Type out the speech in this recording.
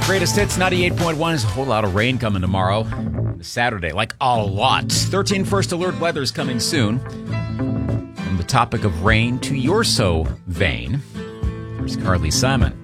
Greatest Hits 98.1 is a whole lot of rain coming tomorrow. Saturday, like a lot. 13 First Alert weather's coming soon. From the topic of rain to You're So Vain, here's Carly Simon.